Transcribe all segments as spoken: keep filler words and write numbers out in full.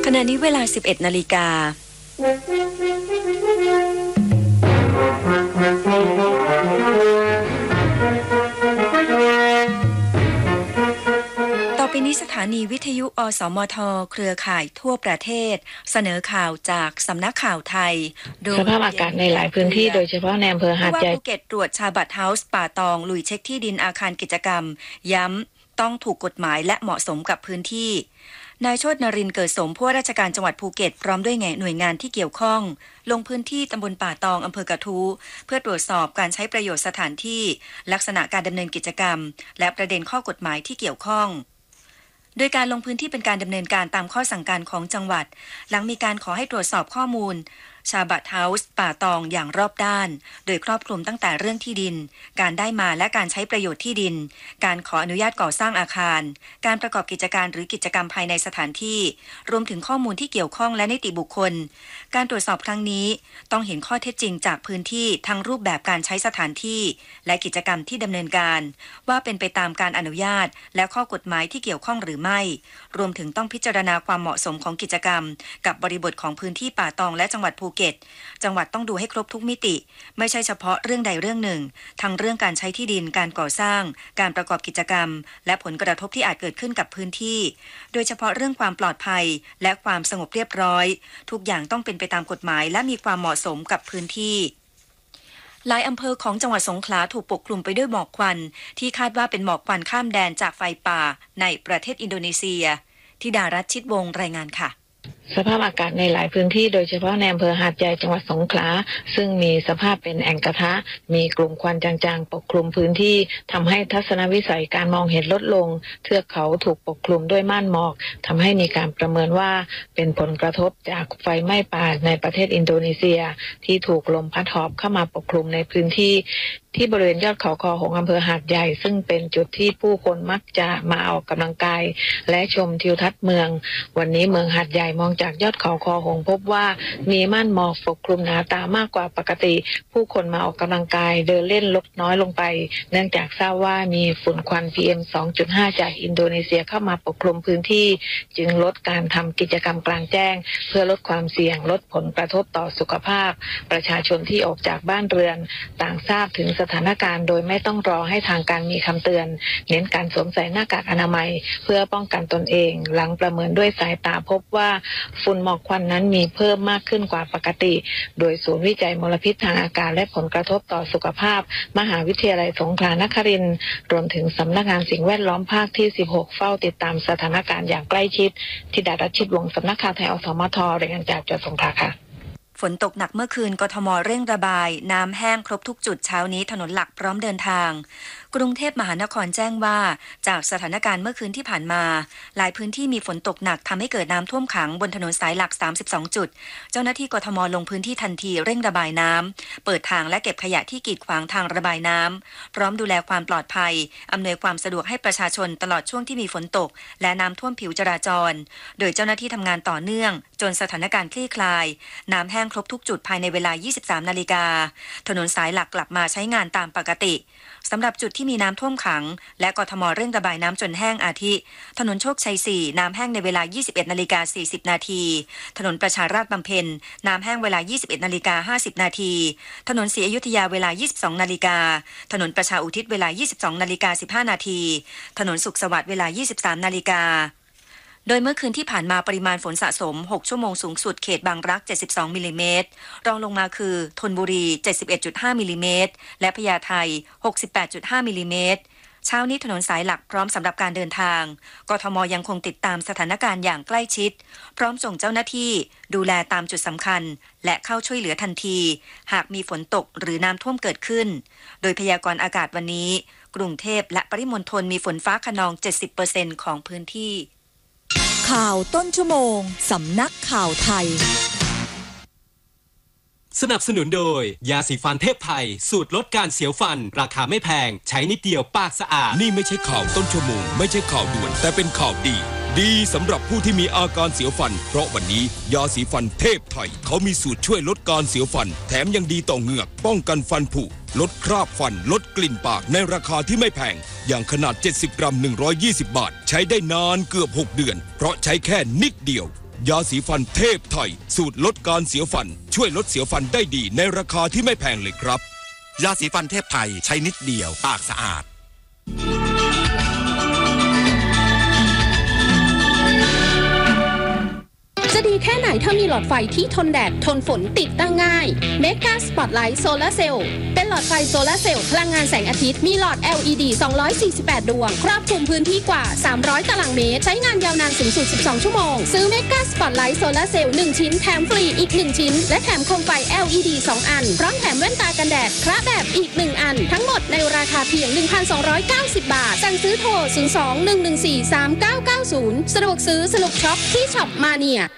ขณะนี้เวลา สิบเอ็ด นาฬิกาต่อไปนี้สถานีวิทยุอสมทเครือข่ายทั่วประเทศเสนอข่าวจากสำนักข่าวไทยโดยสภาพอากาศในหลายพื้นที่โดยเฉพาะในอำเภอหาดใหญ่ภูเก็ตตรวจชาบัตเฮาส์ป่าตองลุยเช็คที่ดินอาคารกิจกรรมย้ำต้องถูกกฎหมายและเหมาะสมกับพื้นที่นายโชตินรินทร์เกิดสมผู้ว่าราชการจังหวัดภูเก็ตพร้อมด้วยหน่วยงานที่เกี่ยวข้องลงพื้นที่ตำบลป่าตองอำเภอกระทู้เพื่อตรวจสอบการใช้ประโยชน์สถานที่ลักษณะการดำเนินกิจกรรมและประเด็นข้อกฎหมายที่เกี่ยวข้องโดยการลงพื้นที่เป็นการดำเนินการตามข้อสั่งการของจังหวัดหลังมีการขอให้ตรวจสอบข้อมูลชาบัตเฮาส์ป่าตองอย่างรอบด้านโดยครอบคลุมตั้งแต่เรื่องที่ดินการได้มาและการใช้ประโยชน์ที่ดินการขออนุญาตก่อสร้างอาคารการประกอบกิจการหรือกิจกรรมภายในสถานที่รวมถึงข้อมูลที่เกี่ยวข้องและนิติบุคคลการตรวจสอบครั้งนี้ต้องเห็นข้อเท็จจริงจากพื้นที่ทั้งรูปแบบการใช้สถานที่และกิจกรรมที่ดำเนินการว่าเป็นไปตามการอนุญาตและข้อกฎหมายที่เกี่ยวข้องหรือไม่รวมถึงต้องพิจารณาความเหมาะสมของกิจกรรมกับบริบทของพื้นที่ป่าตองและจังหวัดภูเก็ตจังหวัดต้องดูให้ครบทุกมิติไม่ใช่เฉพาะเรื่องใดเรื่องหนึ่งทั้งเรื่องการใช้ที่ดินการก่อสร้างการประกอบกิจกรรมและผลกระทบที่อาจเกิดขึ้นกับพื้นที่โดยเฉพาะเรื่องความปลอดภัยและความสงบเรียบร้อยทุกอย่างต้องเป็นไปตามกฎหมายและมีความเหมาะสมกับพื้นที่หลายอำเภอของจังหวัดสงขลาถูกปกคลุมไปด้วยหมอกควันที่คาดว่าเป็นหมอกควันข้ามแดนจากไฟป่าในประเทศอินโดนีเซียธิดารัตน์ชิดวงศ์รายงานค่ะสภาพอากาศในหลายพื้นที่โดยเฉพาะในอำเภอหาดใหญ่จังหวัดสงขลาซึ่งมีสภาพเป็นแอ่งกระทะมีกลุ่มควันจางๆปกคลุมพื้นที่ทำให้ทัศนวิสัยการมองเห็นลดลงเทือกเขาถูกปกคลุมด้วยม่านหมอกทำให้มีการประเมินว่าเป็นผลกระทบจากไฟไหม้ป่าในประเทศอินโดนีเซียที่ถูกลมพัดหอบเข้ามาปกคลุมในพื้นที่ที่บริเวณยอดเขาคอหงส์อำเภอหาดใหญ่ซึ่งเป็นจุดที่ผู้คนมักจะมาออกกำลังกายและชมทิวทัศน์เมืองวันนี้เมืองหาดใหญ่มองจากยอดเขาคอหงส์พบว่ามีม่านหมอกปกคลุมหนาตามากกว่าปกติผู้คนมาออกกำลังกายเดินเล่นลดน้อยลงไปเนื่องจากทราบว่ามีฝุ่นควัน พี เอ็ม สองจุดห้า จากอินโดนีเซียเข้ามาปกคลุมพื้นที่จึงลดการทำกิจกรรมกลางแจ้งเพื่อลดความเสี่ยงลดผลกระทบต่อสุขภาพประชาชนที่ออกจากบ้านเรือนต่างทราบถึงสถานการณ์โดยไม่ต้องรอให้ทางการมีคำเตือนเน้นการสวมใส่หน้ากากอนามัยเพื่อป้องกันตนเองหลังประเมินด้วยสายตาพบว่าฝุ่นหมอกควันนั้นมีเพิ่มมากขึ้นกว่าปกติโดยศูนย์วิจัยมลพิษทางอากาศและผลกระทบต่อสุขภาพมหาวิทยาลัยสงขลานครินทร์รวมถึงสำนักงานสิ่งแวดล้อมภาคที่สิบหกเฝ้าติดตามสถานการณ์อย่างใกล้ชิดธิดารัตน์ชิดวงศ์สำนักข่าวไทยอสมทรายงานจากจังหวัดสงขลาค่ะฝนตกหนักเมื่อคืนกทมเร่งระบายน้ำแห้งครบทุกจุดเช้านี้ถนนหลักพร้อมเดินทางกรุงเทพมหานครแจ้งว่าจากสถานการณ์เมื่อคืนที่ผ่านมาหลายพื้นที่มีฝนตกหนักทำให้เกิดน้ำท่วมขังบนถนนสายหลักสามสิบสองจุดเจ้าหน้าที่กทมลงพื้นที่ทันทีเร่งระบายน้ำเปิดทางและเก็บขยะที่กีดขวางทางระบายน้ำพร้อมดูแลความปลอดภัยอำนวยความสะดวกให้ประชาชนตลอดช่วงที่มีฝนตกและน้ำท่วมผิวจราจรโดยเจ้าหน้าที่ทำงานต่อเนื่องจนสถานการณ์คลี่คลายน้ำแห้งครบทุกจุดภายในเวลา ยี่สิบสาม นาฬิกาถนนสายหลักกลับมาใช้งานตามปกติสำหรับจุดที่มีน้ำท่วมขังและกทมเร่งระบายน้ำจนแห้งอาทิถนนโชคชัยสี่น้ำแห้งในเวลา ยี่สิบเอ็ด นาฬิกา สี่สิบ นาทีถนนประชาราษฎร์บำเพ็ญน้ำแห้งเวลา ยี่สิบเอ็ด นาฬิกา ห้าสิบ นาทีถนนศรีอยุธยาเวลา ยี่สิบสอง นาฬิกาถนนประชาอุทิศเวลา ยี่สิบสอง นาฬิกา สิบห้า นาทีถนนสุขสวัสดิ์เวลา ยี่สิบสาม นาฬิกาโดยเมื่อคืนที่ผ่านมาปริมาณฝนสะสมหกชั่วโมงสูงสุดเขตบางรักเจ็ดสิบสองมิลลิเมตรรองลงมาคือธนบุรี เจ็ดสิบเอ็ดจุดห้า มิลลิเมตรและพญาไท หกสิบแปดจุดห้า มิลลิเมตรเช้านี้ถนนสายหลักพร้อมสำหรับการเดินทางกทมยังคงติดตามสถานการณ์อย่างใกล้ชิดพร้อมส่งเจ้าหน้าที่ดูแลตามจุดสำคัญและเข้าช่วยเหลือทันทีหากมีฝนตกหรือน้ำท่วมเกิดขึ้นโดยพยากรณ์อากาศวันนี้กรุงเทพและปริมณฑลมีฝนฟ้าคะนอง เจ็ดสิบเปอร์เซ็นต์ ของพื้นที่ข่าวต้นชั่วโมงสำนักข่าวไทยสนับสนุนโดยยาสีฟันเทพไทยสูตรลดการเสียวฟันราคาไม่แพงใช้นิดเดียวปากสะอาดนี่ไม่ใช่ข่าวต้นชั่วโมงไม่ใช่ข่าวด่วนแต่เป็นข่าวดีดีสำหรับผู้ที่มีอาการเสียวฟันเพราะวันนี้ยาสีฟันเทพไทยเขามีสูตรช่วยลดการเสียวฟันแถมยังดีต่อเหงือกป้องกันฟันผุลดคราบฟันลดกลิ่นปากในราคาที่ไม่แพงอย่างขนาดเจ็ดสิบกรัมหนึ่งร้อยยี่สิบบาทใช้ได้นานเกือบหกเดือนเพราะใช้แค่นิดเดียวยาสีฟันเทพไทยสูตรลดการเสียวฟันช่วยลดเสียวฟันได้ดีในราคาที่ไม่แพงเลยครับยาสีฟันเทพไทยใช้นิดเดียวปากสะอาดจะดีแค่ไหนถ้ามีหลอดไฟที่ทนแดดทนฝนติดตั้งง่าย Mega Spotlight Solar Cell เป็นหลอดไฟโซลาร์เซลล์พลังงานแสงอาทิตย์มีหลอด แอล อี ดี สองร้อยสี่สิบแปด ดวงครอบคลุมพื้นที่กว่าสามร้อยตารางเมตรใช้งานยาวนานสูงสุดสิบสองชั่วโมงซื้อ Mega Spotlight Solar Cell หนึ่งชิ้นแถมฟรีอีกหนึ่งชิ้นและแถมโคมไฟ แอล อี ดี สองอันพร้อมแถมแว่นตากันแดดคระแบบอีกหนึ่งอันทั้งหมดในราคาเพียง หนึ่งพันสองร้อยเก้าสิบ บาทสั่งซื้อโทรศูนย์ สอง หนึ่ง หนึ่ง สี่ สาม เก้า เก้า ศูนย์สะดวกซื้อสนุกช็อปที่ช็อปมาเนีย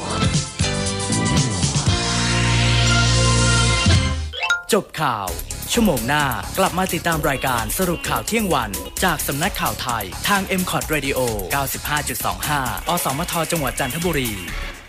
จบข่าวชั่วโมงหน้ากลับมาติดตามรายการสรุปข่าวเที่ยงวันจากสำนักข่าวไทยทาง เอ็ม คอท Radio เก้าสิบห้าจุดสองห้า อสมทจังหวัดจันทบุรี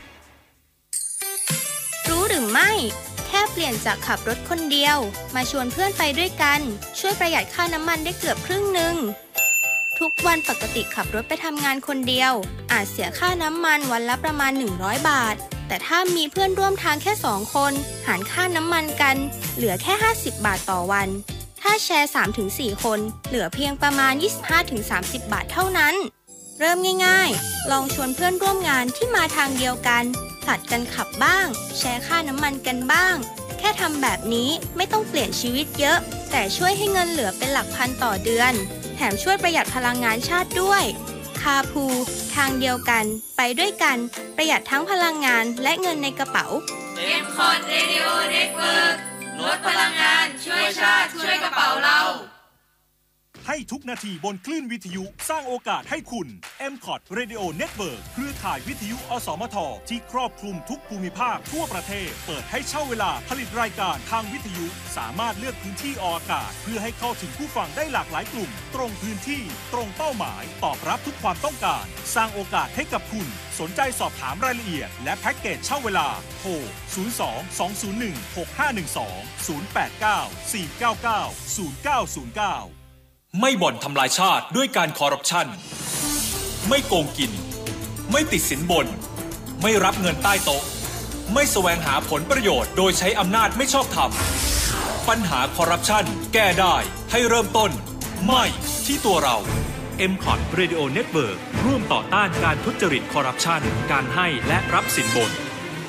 รู้หรือไม่แค่เปลี่ยนจากขับรถคนเดียวมาชวนเพื่อนไปด้วยกันช่วยประหยัดค่าน้ำมันได้เกือบครึ่งหนึ่งทุกวันปกติขับรถไปทำงานคนเดียวอาจเสียค่าน้ำมันวันละประมาณหนึ่งร้อยบาทแต่ถ้ามีเพื่อนร่วมทางแค่สองคนหารค่าน้ำมันกันเหลือแค่ห้าสิบบาทต่อวันถ้าแชร์ สามถึงสี่ คนเหลือเพียงประมาณ ยี่สิบห้าถึงสามสิบ บาทเท่านั้นเริ่มง่ายๆลองชวนเพื่อนร่วมงานที่มาทางเดียวกันผลัดกันขับบ้างแชร์ค่าน้ำมันกันบ้างแค่ทำแบบนี้ไม่ต้องเปลี่ยนชีวิตเยอะแต่ช่วยให้เงินเหลือเป็นหลักพันต่อเดือนแถมช่วยประหยัดพลังงานชาติด้วยคาพูทางเดียวกันไปด้วยกันประหยัดทั้งพลังงานและเงินในกระเป๋าเอ็ม คอท Radio Network ลดพลังงานช่วยชาติช่วยกระเป๋าเราให้ทุกนาทีบนคลื่นวิทยุสร้างโอกาสให้คุณ เอ็ม คอท Radio Network เครือข่ายวิทยุอสมทที่ครอบคลุมทุกภูมิภาคทั่วประเทศเปิดให้เช่าเวลาผลิตรายการทางวิทยุสามารถเลือกพื้นที่ออกอากาศเพื่อให้เข้าถึงผู้ฟังได้หลากหลายกลุ่มตรงพื้นที่ตรงเป้าหมายตอบรับทุกความต้องการสร้างโอกาสให้กับคุณสนใจสอบถามรายละเอียดและแพ็กเกจเช่าเวลาโทรศูนย์ สอง สอง ศูนย์ หนึ่ง หก ห้า หนึ่ง สอง ศูนย์ แปด เก้า สี่ เก้า เก้า ศูนย์ เก้า ศูนย์ เก้าไม่บ่อนทำลายชาติด้วยการคอร์รัปชันไม่โกงกินไม่ติดสินบนไม่รับเงินใต้โต๊ะไม่แสวงหาผลประโยชน์โดยใช้อำนาจไม่ชอบธรรมปัญหาคอร์รัปชันแก้ได้ให้เริ่มต้นไม่ที่ตัวเรา เอ็ม คอท Radio Network ร่วมต่อต้านการทุจริตคอร์รัปชันการให้และรับสินบน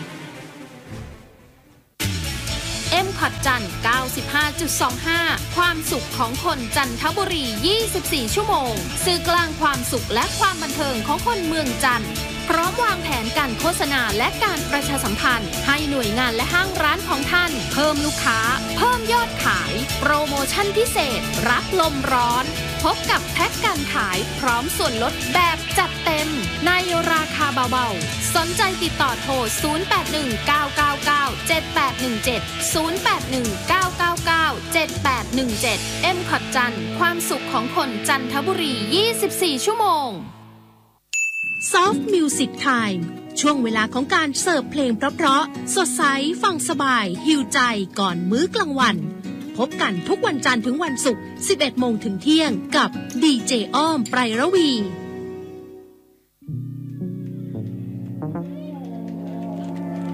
เอ็ม คอท จันทร์ เก้าสิบห้าจุดสองห้า ความสุขของคนจันทบุรี ยี่สิบสี่ ชั่วโมงสื่อกลางความสุขและความบันเทิงของคนเมืองจันทร์พร้อมวางแผนการโฆษณาและการประชาสัมพันธ์ให้หน่วยงานและห้างร้านของท่านเพิ่มลูกค้าเพิ่มยอดขายโปรโมชั่นพิเศษรับลมร้อนพบกับแพ็กการขายพร้อมส่วนลดแบบจัดเต็มในราคาเบาๆสนใจติดต่อโทรศูนย์ แปด หนึ่ง เก้า เก้า เก้า เจ็ด แปด หนึ่ง เจ็ด ศูนย์ แปด หนึ่ง เก้า เก้า เก้า เจ็ด แปด หนึ่ง เจ็ด เอ็ม คอท จันทร์ความสุขของคนจันทบุรี ยี่สิบสี่ ชั่วโมง Soft Music Time ช่วงเวลาของการเสิร์ฟเพลงเพราะๆสดใสฟังสบายหิวใจก่อนมื้อกลางวันพบกันทุกวันจันทร์ถึงวันศุกร์ สิบเอ็ดโมงถึงเที่ยงกับดีเจอ้อมไพรวี